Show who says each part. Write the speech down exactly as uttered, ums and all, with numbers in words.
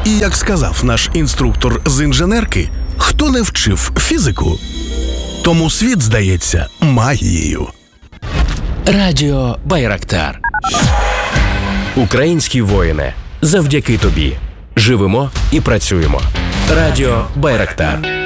Speaker 1: І як сказав наш інструктор з інженерки, хто не вчив фізику, тому світ здається магією.
Speaker 2: Радіо Байрактар. Українські воїни, завдяки тобі живемо і працюємо. Радіо Байрактар.